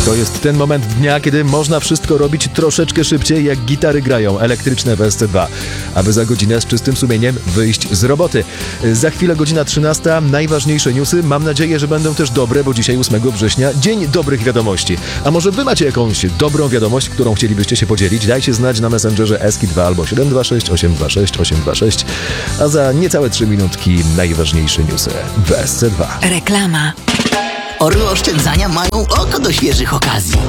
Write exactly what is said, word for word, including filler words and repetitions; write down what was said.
To jest ten moment dnia, kiedy można wszystko robić troszeczkę szybciej, jak gitary grają elektryczne w S C dwa, aby za godzinę z czystym sumieniem wyjść z roboty. Za chwilę godzina trzynasta, najważniejsze newsy. Mam nadzieję, że będą też dobre, bo dzisiaj ósmego września, dzień dobrych wiadomości. A może wy macie jakąś dobrą wiadomość, którą chcielibyście się podzielić? Dajcie znać na Messengerze Eski dwa albo siedem dwa sześć osiem dwa sześć osiem dwa sześć. A za niecałe trzy minutki najważniejsze newsy w S C dwa. Reklama. Orły oszczędzania mają oko do świeżych okazji.